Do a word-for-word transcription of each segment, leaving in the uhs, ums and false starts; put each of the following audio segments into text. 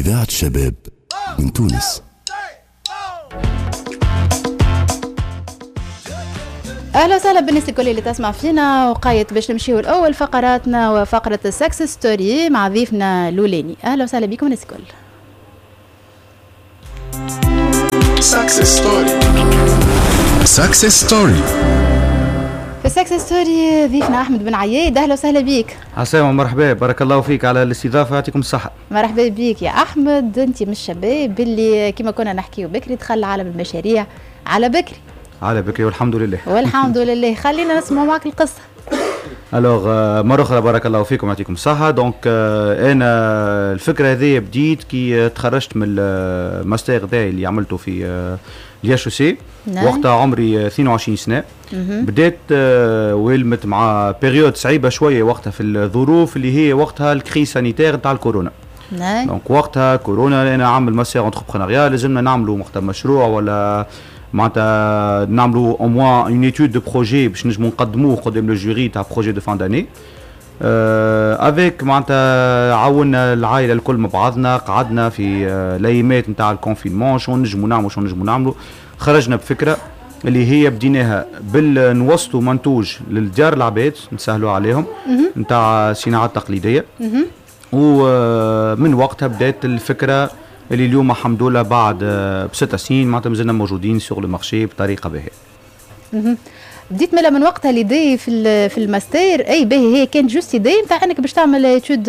إذاعة شباب من تونس. اهلا وسهلا بالناس الكل اللي تسمع فينا وقايت باش نمشيو الاول فقراتنا وفقره السكس ستوري مع ضيفنا لولاني. اهلا وسهلا بكم الناس الكل. سكس ستوري سكس ستوري في السكس ستوري ضيفنا احمد بن عياد. اهلا وسهلا بيك. عسلامة مرحبا، بارك الله فيك على الاستضافه، يعطيكم الصحه. مرحبا بيك يا احمد. انت من الشباب اللي كما كنا نحكيو بكري دخل عالم المشاريع على بكري على بكري والحمد لله والحمد لله. خلينا نسمع معك القصه. الوغ مرة أخرى بارك الله فيكم يعطيكم الصحة. دونك أنا الفكرة هذه بديت كي تخرجت من الماستر تاعي اللي عملته في الياشو سي. وقتها عمري اثنين وعشرين سنة. بديت ولمت مع بيريود صعيبة شوية وقتها في الظروف اللي هي وقتها الكريس سانيتير تاع الكورونا. دونك وقتها كورونا أنا عامل ماستر انتربرونيا، لازمنا نعملوا وقتها مشروع ولا معناتها نعملوا او موان اون ايتود دو بروجي باش نجمو نقدموه قدام لو جوري تاع بروجي دو فان داني. افيك معناتها عاوننا العائله الكل مع بعضنا، قعدنا في الايامات نتاع الكونفينمون شو نجمو نعملوا شو نجمو نعملوا. خرجنا بفكره اللي هي بديناها بالنوصلوا منتوج للدار العباد نسهلوا عليهم نتاع صناعات تقليديه. ومن وقتها بدات الفكره اللي اليوم الحمد لله بعد بست سنين معناتها مازلنا موجودين سوق المارشي بطريقه باهيه. بديت ملا من وقتها ليدي في في الماستر اي باهي، هي كانت جوست ايدي نتاع انك باش تعمل ايتود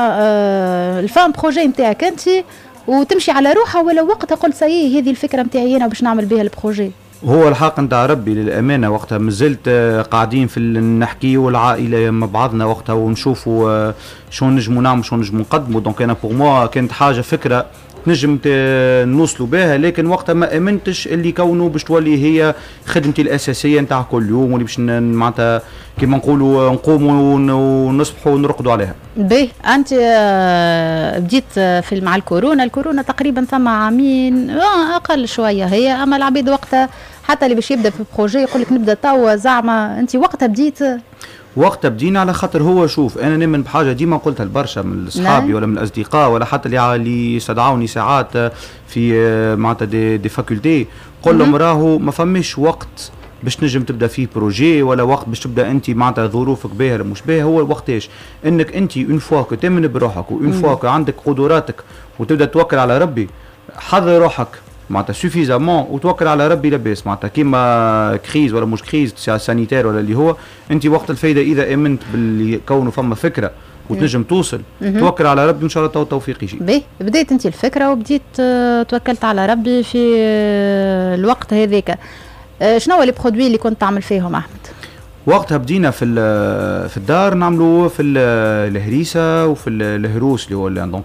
الفان بروجي نتاعك انت وتمشي على روحها، ولا وقتها قلت سي هذه الفكره نتاعي انا باش نعمل بها البروجي؟ هو الحق نتاع ربي للامانه وقتها مازلت قاعدين في نحكي والعائله مع بعضنا وقتها ونشوفوا شو نجموا نعمل شو نجموا نقدموا. دونك انا بور موا كانت حاجه فكره نجم نوصلوا بها، لكن وقتها ما امنتش اللي كونه باش تولي هي خدمتي الاساسيه نتاع كل يوم واللي باش معناتها كيما نقولوا نقوموا ونصبحوا ونرقدوا عليها. باهي انت بديت في مع الكورونا، الكورونا تقريبا ثم عامين اقل شويه هي، اما العبيد وقتها حتى اللي باش يبدا في بروجي يقول لك نبدا توا زعما انت وقتها بديت وقتها بدينا على خاطر هو شوف انا نؤمن بحاجه ديما قلتها لبرشا من اصحابي ولا من الاصدقاء ولا حتى اللي استدعوني ساعات في معناتها دي, دي فاكولتي قول لهم راهو ما فماش وقت باش نجم تبدا فيه بروجي ولا وقت باش تبدا انت معناتها ظروفك باهيه ولا مش باهيه. هو وقتاش انك انت اون فوا كو تامن بروحك وان فوا كو عندك قدراتك وتبدا توكل على ربي، حضر روحك معناتها سوفيزامون وتوكل على ربي لاباس. معناتها كيما كريز ولا مش كريز سانيتير ولا اللي هو انت وقت الفايده اذا امنت باللي كونه فما فكره وتنجم توصل توكل على ربي ان شاء الله توفيق يجي. باهي بديت انت الفكره وبديت توكلت على ربي في الوقت هذاك. شنو هو لي برودوي اللي كنت تعمل فيهم احمد؟ وقتها بدينا في في الدار نعملوا في الهريسه وفي الهروس اللي هو دونك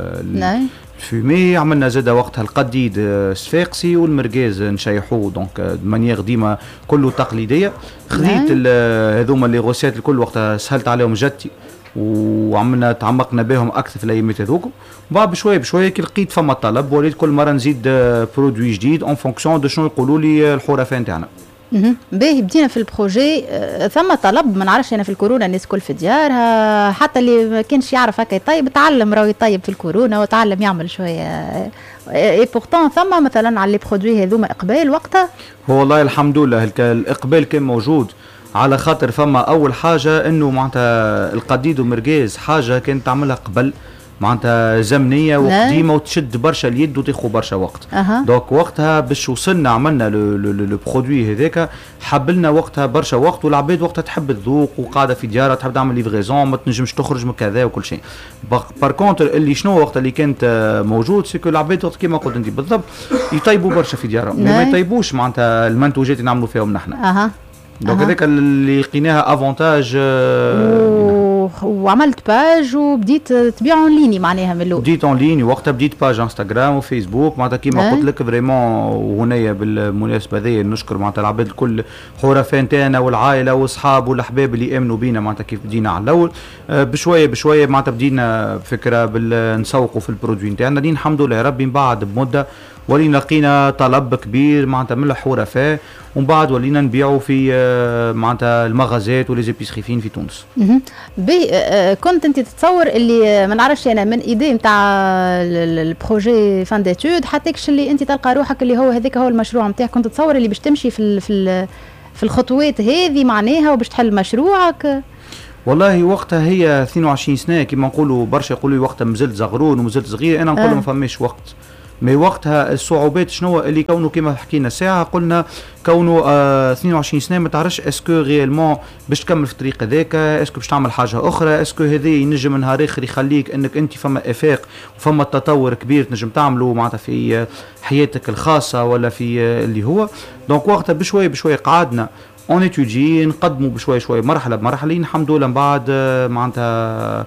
الفومي. عملنا زاده وقتها القديد الصفاقسي والمرقاز نشيحوه دونك مانيير ديما كله تقليديه. خذيت هذوما لي غوسيت الكل وقتها سهلت عليهم جدتي وعملنا تعمقنا بهم اكثر في الايامات هذوك. بعد بشويه بشويه كي لقيت فما طلب وليت كل مره نزيد برودوي جديد اون فونكسيون دو شنو يقولوا لي الحرفاء نتاعنا. باهي بدينا في البروجي ثم طلب ما نعرفش انا في الكورونا الناس كل في ديارها حتى اللي ما كانش يعرف هكا يطيب تعلم راهو يطيب في الكورونا وتعلم يعمل شويه اي بورتون ثم مثلا على لي برودوي هذوما اقبال وقتها. هو والله الحمد لله الاقبال كان موجود على خاطر فما اول حاجه انه معناتها القديد والمرقاز حاجه كانت تعملها قبل معناتها زمنيه وقديمه وتشد برشا اليد وتاخذ برشا وقت. أه. دونك وقتها باش وصلنا عملنا لو برودوي هذاك حبلنا وقتها برشا وقت والعباد وقتها تحب تذوق وقاعده في ديارها تحب تعمل ليفريزون ما تنجمش تخرج من كذا وكل شيء. بار كونتر اللي شنو وقتها اللي كانت موجود سيكو العباد وقت كيما قلت انت بالضبط يطيبوا برشا في ديارهم ما يطيبوش معناتها المنتوجات اللي نعملوا فيهم نحن. اها دونك هذاك اللي لقيناها افونتاج. وعملت باج وبديت تبيع اون ليني معناها من الاول. بديت اون ليني وقتها بديت باج انستغرام وفيسبوك معناتها كيما قلت لك فريمون. وهنايا بالمناسبه هذه نشكر معناتها العباد الكل حرفاء نتاعنا والعائله واصحاب والاحباب اللي امنوا بينا معناتها كيف بدينا على الاول بشويه بشويه معناتها بدينا بفكره نسوقوا في البرودوي نتاعنا اللي الحمد لله ربي من بعد بمده ولينا لقينا طلب كبير معناتها من الحرفاء، ومن بعد ولينا نبيعوا في معناتها المغازات وليزيبيسري فين في تونس. بي كنت انت تتصور اللي ما نعرفش انا من ايدي نتاع البروجي فان ديتود حتىكش اللي انت تلقى روحك اللي هو هذاك هو المشروع نتاعك، كنت تتصور اللي باش تمشي في في في الخطوات هذه معناها وباش تحل مشروعك؟ والله وقتها هي اثنين وعشرين سنه كما نقولوا، برشا يقولوا لي وقتها مازلت صغرون ومازلت صغير، انا نقول آه. ما فماش وقت. مي وقتها الصعوبات شنو اللي كونه كما حكينا ساعه قلنا كونه آه اثنين وعشرين سنه ما تعرفش اسكو ريالمون باش تكمل في الطريق هذاك، اسكو باش تعمل حاجه اخرى، اسكو هذا ينجم نهار اخر يخليك انك انت فما افاق وفما تطور كبير تنجم تعمله معناتها في حياتك الخاصه ولا في اللي هو. دونك وقتها بشويه بشويه قعدنا اون اتيودي نقدموا بشويه شويه مرحله بمرحله، الحمد لله من بعد معناتها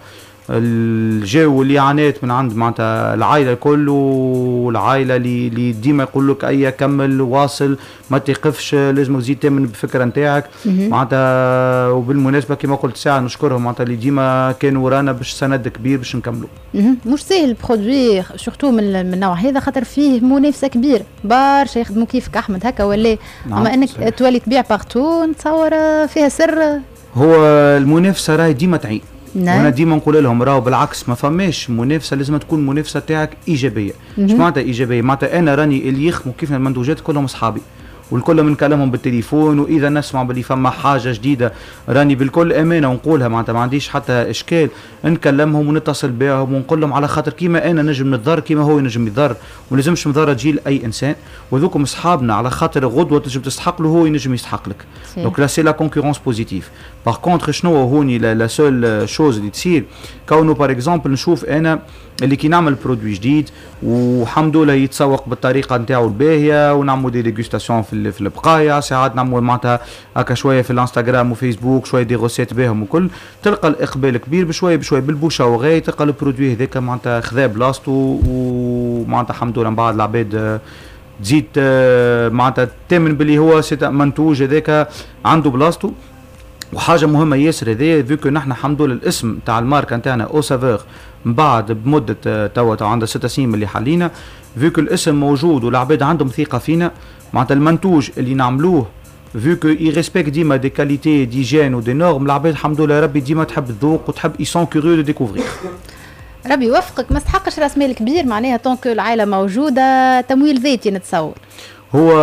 الجو اللي عانيت من عند معناتها العائله الكل، والعائله اللي اللي ديما يقول لك اي كمل واصل ما تقفش، لازم تزيد تامن بالفكره نتاعك معناتها. وبالمناسبه كما قلت ساعه نشكرهم معناتها اللي ديما كانوا ورانا باش سند كبير باش نكملوا. مش سهل البرودوي سورتو من النوع هذا، خاطر فيه منافسه كبير برشا يخدموا كيفك احمد هكا ولا نعم. اما انك صحيح. تولي تبيع بارتو نتصور فيها سر. هو المنافسه راهي ديما تعين، نعم. وانا ديما نقول لهم راهو بالعكس ما فماش منافسه، لازم تكون المنافسه تاعك ايجابيه. ايش معناتها ايجابيه؟ معناتها انا راني اللي يخدموا كيف المنتوجات كلهم اصحابي، والكل بنكلمهم بالتليفون، واذا نسمع باللي فما حاجه جديده راني بالكل امانه ونقولها معناتها ما عنديش حتى اشكال، نكلمهم ونتصل بهم ونقول لهم على خاطر كيما انا نجم نضر كيما هو ينجم يضر، ولازمش مضره تجي لاي انسان، وذوكم اصحابنا على خاطر غدوه تنجم تستحق له هو ينجم يستحق لك. دونك لا سي لا كونكورونس بوزيتيف. باغ كونتر شنو هوني لا سول شوز اللي تصير كونه باغ اكزومبل نشوف انا اللي كي نعمل برودوي جديد والحمد لله يتسوق بالطريقه نتاعو الباهيه، ونعملوا دي ديغوستاسيون في في البقايا، ساعات نعملوا معناتها هكا شويه في الانستغرام وفيسبوك شويه دي غوسيت باهم وكل، تلقى الاقبال كبير بشويه بشويه بالبوشه وغايه، تلقى البرودوي هذاك معناتها خذا بلاصتو، ومعناتها الحمد لله من بعد العباد تزيد معناتها تامن باللي هو سي منتوج هذاك عنده بلاصتو. وحاجه مهمه ياسر هذايا فيكو نحن الحمد لله الاسم تاع الماركه نتاعنا او سافور من بعد بمده توا تو عندها ست سنين اللي حلينا، فيكو الاسم موجود والعباد عندهم ثقه فينا معناتها المنتوج اللي نعملوه فيكو يريسبكت ديما دي كاليتي ديجين ودي نورم، العباد الحمد لله ربي ديما تحب الذوق وتحب اي سون كوريو دو ديكوفرير. ربي يوفقك. ما استحقش راس مال كبير معناها طونك العائله موجوده، تمويل ذاتي نتصور. هو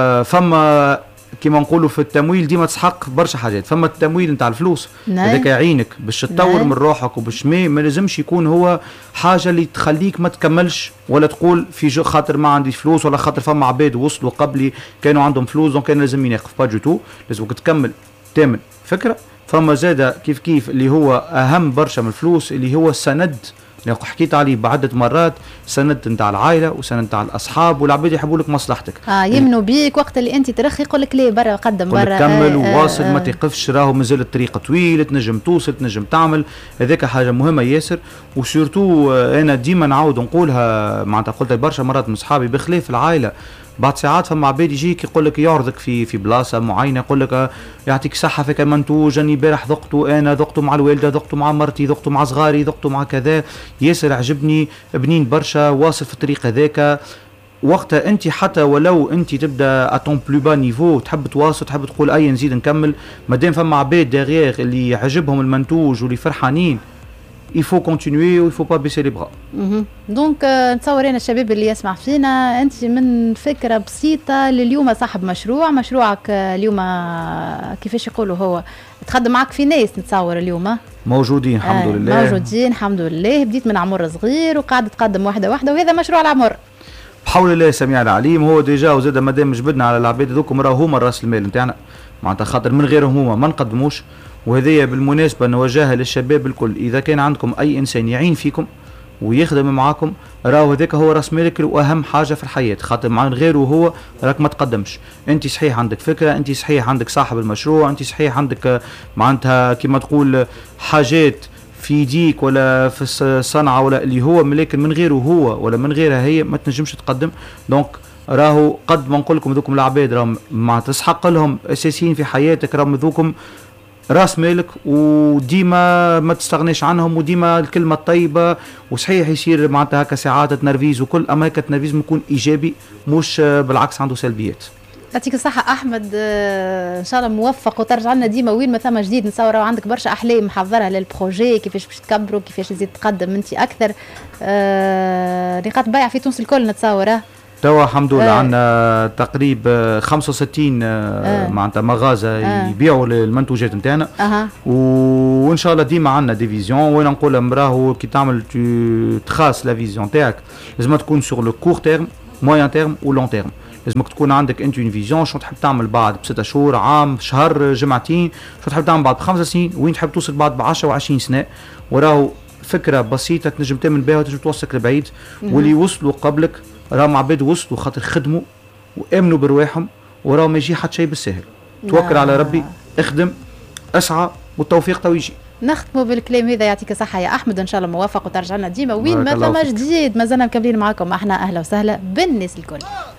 فما كيما نقولوا في التمويل ديما تسحق برشا حاجات، فما التمويل نتاع الفلوس هذاك يعينك باش تطور من روحك وباش ما, ما لازمش يكون هو حاجه اللي تخليك ما تكملش، ولا تقول في جو خاطر ما عنديش فلوس ولا خاطر فما عباد وصلوا قبلي كانوا عندهم فلوس دونك كان لازم ينقف با جو تو، لازمك تكمل تامن فكره. فما زاده كيف كيف اللي هو اهم برشا من الفلوس اللي هو السند اللي حكيت عليه بعدة مرات، سند نتاع العائله وسند نتاع الاصحاب، والعباد يحبوا لك مصلحتك. اه يمنوا بيك وقت اللي انت ترخي يقول لك ليه برا قدم برا كمل آه وواصل آه ما تقفش، راهو مازال الطريق طويل، تنجم توصل تنجم تعمل، هذاك حاجه مهمه ياسر. وسورتو آه انا ديما نعاود نقولها معناتها قلت برشا مرات من صحابي بخلاف العائله، بعد ساعات فما عباد يجيك يقول لك يعرضك في في بلاصه معينه، يقول لك يعطيك صحه فيك منتوج اني امبارح ذقته، انا ذقته مع الوالده، ذقته مع مرتي، ذقته مع صغاري، ذقته مع كذا، ياسر عجبني بنين برشا، واصل في الطريق هذاك. وقتها انت حتى ولو انت تبدا اتون بلو با نيفو تحب تواصل تحب تقول اي نزيد نكمل، مادام فما عباد ديغيغ اللي عجبهم المنتوج واللي فرحانين il faut continuer ou il faut pas baisser les bras. دونك نتصور انا الشباب اللي يسمع فينا انت من فكره بسيطه لليوم صاحب مشروع، مشروعك اليوم كيفاش يقولوا هو تخدم معك في ناس نتصور اليوم موجودين الحمد آه لله موجودين الحمد لله، بديت من عمر صغير وقاعد تقدم واحده واحده وهذا مشروع العمر بحول الله سميع العليم. هو ديجا وزاد مادام جبدنا على العباد هذوكم راهو هما راس المال نتاعنا معناتها، خاطر من غيرهم هما ما نقدموش. وهذه بالمناسبة نوجهها للشباب الكل، إذا كان عندكم أي إنسان يعين فيكم ويخدم معاكم راهو هذاك هو راس مالك وأهم حاجة في الحياة، خاطر مع غيره هو راك ما تقدمش. أنت صحيح عندك فكرة، أنت صحيح عندك صاحب المشروع، أنت صحيح عندك معناتها كما تقول حاجات في يديك ولا في الصنعة ولا اللي هو، لكن من غيره هو ولا من غيرها هي ما تنجمش تقدم. دونك راهو قد ما نقول لكم ذوكم العباد راهم ما تسحق لهم أساسيين في حياتك، راهم ذوكم راس مالك، وديما ما تستغنيش عنهم، وديما الكلمه الطيبه. وصحيح يصير معناتها هكا ساعات تنرفيز وكل، اما هكا التنرفيز يكون ايجابي مش بالعكس عنده سلبيات. يعطيك الصحة أحمد، ان شاء الله موفق وترجع لنا ديما وين ما ثم جديد. نتصور عندك برشا أحلام محضرها للبروجي، كيفاش باش تكبروا، كيفاش تزيد تقدم أنت أكثر. أه... نقاط بيع في تونس الكل نتصوره. توا الحمد لله آه. عندنا تقريبا خمسة وستين آه. معناتها مغازة آه. يبيعوا المنتوجات نتاعنا. أه. وان شاء الله ديما عندنا ديفيزيون. وانا نقول لهم كي تعمل تخاص لا فيزيون تاعك لازم تكون سور لو كور تيرم، موين تيرم و لون تيرم. لازمك تكون عندك انت اون فيزيون شنو تحب تعمل بعد بستة شهور، عام، شهر، جمعتين، شنو تحب تعمل بعد بخمس سنين، وين تحب توصل بعد بعشرة وعشرين سنة. وراهو فكرة بسيطة تنجم تامن بها وتنجم توصلك لبعيد. واللي وصلوا قبلك راهم عباد وصلوا خاطر خدموا وامنوا برواحهم، وراهم ما يجي حتى شيء بالسهل. توكل على ربي، اخدم، اسعى، والتوفيق تو يجي. نختموا بالكلام هذا. يعطيك الصحة يا أحمد، إن شاء الله موفق وترجع لنا ديما وين ما ثم جديد. ما زلنا مكملين معكم احنا. أهلا وسهلا بالناس الكل.